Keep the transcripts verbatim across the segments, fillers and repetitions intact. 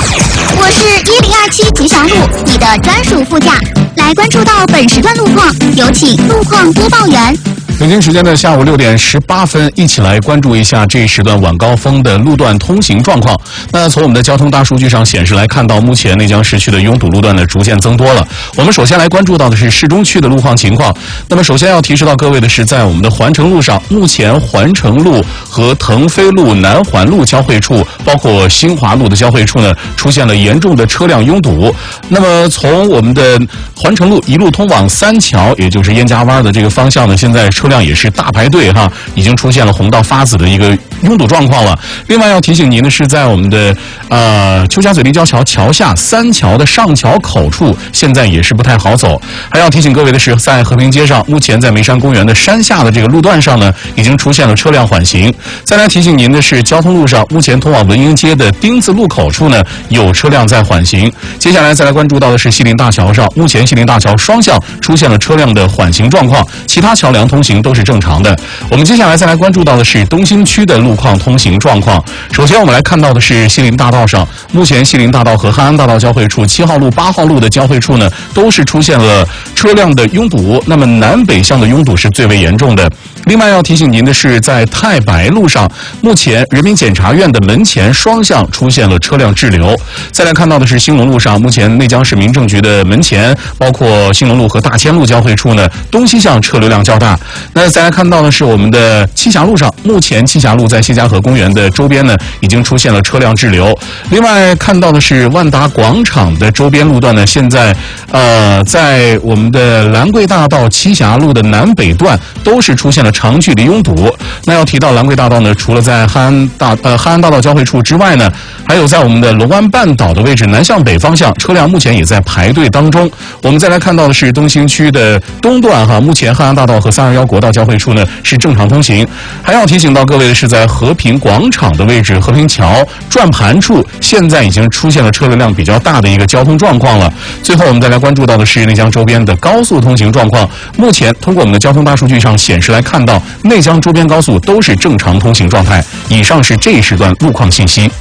我是一零二七吉祥路，你的专属副驾。来关注到本时段路况，有请路况播报员。 北京时间的下午六点十八分，一起来关注一下这一时段晚高峰的路段通行状况。那从我们的交通大数据上显示来看到，目前内江市区的拥堵路段呢逐渐增多了。我们首先来关注到的是市中区的路况情况。那么首先要提示到各位的是，在我们的环城路上，目前环城路和腾飞路、南环路交汇处，包括新华路的交汇处呢，出现了严重的车辆拥堵。那么从我们的环城路一路通往三桥，也就是燕家湾的这个方向呢，现在车辆也是大排队哈，已经出现了红到发紫的一个拥堵状况了。另外要提醒您的是，在我们的呃邱家嘴立交桥桥下三桥的上桥口处，现在也是不太好走。还要提醒各位的是，在和平街上，目前在梅山公园的山下的这个路段上呢，已经出现了车辆缓行。再来提醒您的是，交通路上目前通往文英街的丁字路口处呢，有车辆在缓行。接下来再来关注到的是西林大桥上，目前西林大桥双向出现了车辆的缓行状况，其他桥梁通行都是正常的。我们接下来再来关注到的是东兴区的路况通行状况。首先我们来看到的是西林大道上，目前西林大道和汉安大道交汇处、七号路、八号路的交汇处呢，都是出现了车辆的拥堵，那么南北向的拥堵是最为严重的。另外要提醒您的是，在太白路上，目前人民检察院的门前双向出现了车辆滞留。再来看到的是兴隆路上，目前内江市民政局的门前，包括兴隆路和大千路交汇处呢，东西向车流量较大。那再来看到的是我们的栖霞路上，目前栖霞路在谢家河公园的周边呢，已经出现了车辆滞留。另外看到的是万达广场的周边路段呢，现在呃在我们的兰桂大道栖霞路的南北段都是出现了长距离拥堵。那要提到兰桂大道呢，除了在汉安大呃汉安大道交汇处之外呢，还有在我们的龙湾半岛的位置南向北方向，车辆目前也在排队当中。我们再来看到的是东兴区的东段哈，目前汉安大道和三二幺国道交汇处呢是正常通行。还要提醒到各位的是，在和平广场的位置，和平桥转盘处现在已经出现了车流量比较大的一个交通状况了。最后我们再来关注到的是内江周边的高速通行状况。目前通过我们的交通大数据上显示来看到，内江周边高速都是正常通行状态。以上是这一时段路况信息。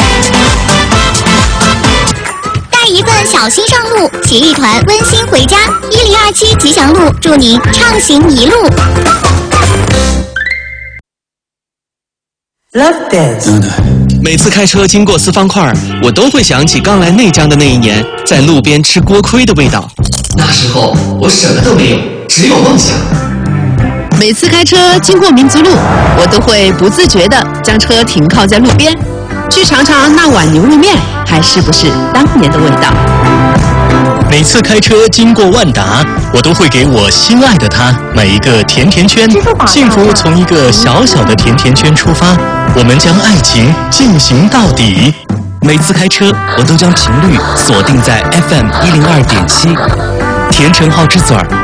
带一份小心上路，携一团温馨回家。一零二七吉祥路，祝您畅行一路。 Love Dance。 每次开车经过四方块，我都会想起刚来内江的那一年，在路边吃锅盔的味道。 那时候我什么都没有，只有梦想。 每次开车经过民族路，我都会不自觉地将车停靠在路边，去尝尝那碗牛肉面还是不是当年的味道。 每次开车经过万达，我都会给我心爱的他买一个甜甜圈。幸福从一个小小的甜甜圈出发，我们将爱情进行到底。每次开车，我都将频率锁定在 F M 一零二点七，甜橙号之嘴儿。